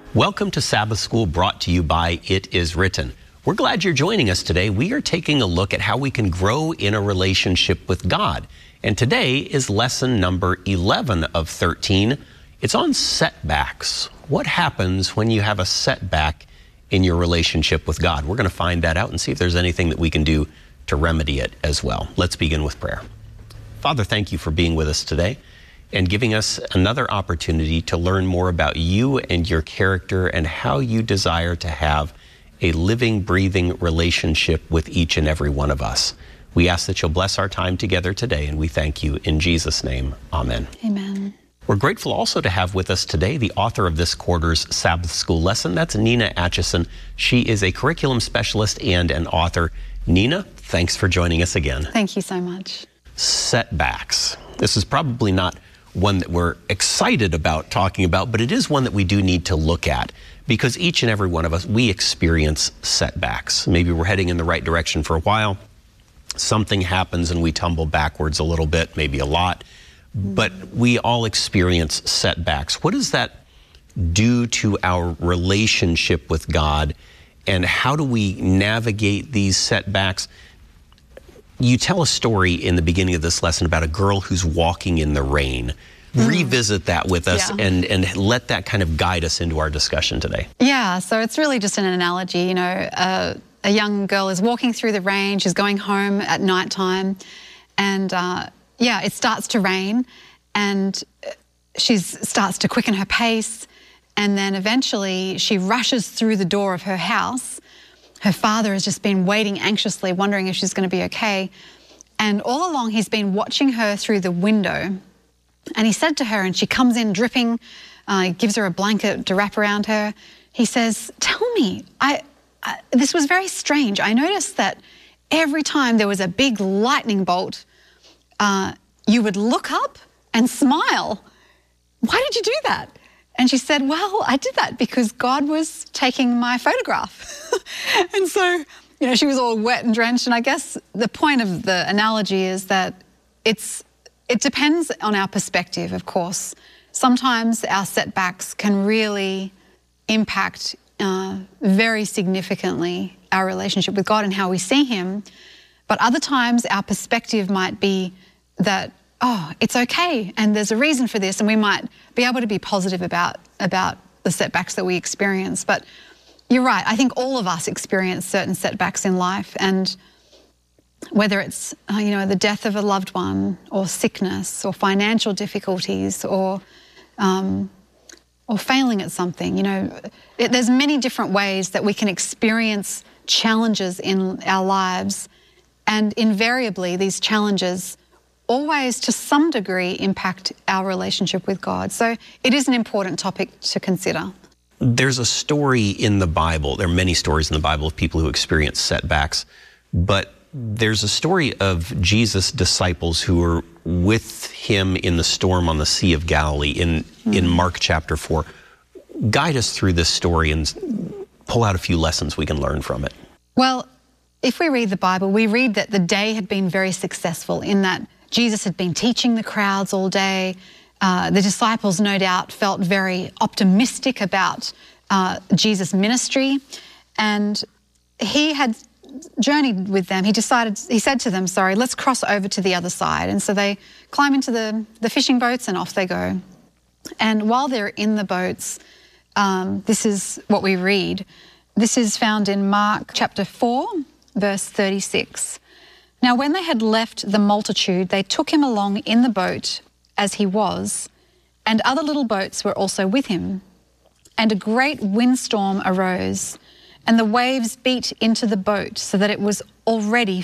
Welcome to Sabbath School, brought to you by It Is Written. We're glad you're joining us today. We are taking a look at how we can grow in a relationship with God. And today is lesson number 11 of 13. It's on setbacks. What happens when you have a setback in your relationship with God? We're going to find that out and see if there's anything that we can do to remedy it as well. Let's begin with prayer. Father, thank you for being with us today and giving us another opportunity to learn more about you and your character and how you desire to have a living, breathing relationship with each and every one of us. We ask that you'll bless our time together today, and we thank you in Jesus' name. Amen. Amen. We're grateful also to have with us today the author of this quarter's Sabbath School lesson. That's Nina Atchison. She is a curriculum specialist and an author. Nina, thanks for joining us again. Thank you so much. Setbacks. This is probably not one that we're excited about talking about, but it is one that we do need to look at because each and every one of us, we experience setbacks. Maybe we're heading in the right direction for a while. Something happens and we tumble backwards a little bit, maybe a lot, but we all experience setbacks. What does that do to our relationship with God, and how do we navigate these setbacks? You tell a story in the beginning of this lesson about a girl who's walking in the rain. Revisit that with us and let that kind of guide us into our discussion today. Yeah, so it's really just an analogy. You know, a young girl is walking through the rain. She's going home at nighttime, and it starts to rain, and she starts to quicken her pace, and then eventually she rushes through the door of her house. Her father has just been waiting anxiously, wondering if she's going to be okay. And all along, he's been watching her through the window. And he said to her, and she comes in dripping, gives her a blanket to wrap around her. He says, "Tell me, this was very strange. I noticed that every time there was a big lightning bolt, you would look up and smile. Why did you do that?" And she said, "Well, I did that because God was taking my photograph." And so, you know, she was all wet and drenched. And I guess the point of the analogy is that it depends on our perspective, of course. Sometimes our setbacks can really impact very significantly our relationship with God and how we see Him. But other times our perspective might be that, oh, it's okay, and there's a reason for this, and we might be able to be positive about the setbacks that we experience. But you're right, I think all of us experience certain setbacks in life, and whether it's the death of a loved one, or sickness, or financial difficulties, or failing at something, there's many different ways that we can experience challenges in our lives, and invariably these challenges always to some degree impact our relationship with God. So it is an important topic to consider. There's a story in the Bible, there are many stories in the Bible of people who experience setbacks, but there's a story of Jesus' disciples who were with him in the storm on the Sea of Galilee in Mark chapter 4. Guide us through this story and pull out a few lessons we can learn from it. Well, if we read the Bible, we read that the day had been very successful in that Jesus had been teaching the crowds all day. The disciples, no doubt, felt very optimistic about Jesus' ministry, and he had journeyed with them. He said to them, let's cross over to the other side. And so they climb into the fishing boats and off they go. And while they're in the boats, this is what we read. This is found in Mark chapter 4, verse 36. "Now when they had left the multitude, they took him along in the boat as he was, and other little boats were also with him. And a great windstorm arose, and the waves beat into the boat so that it was already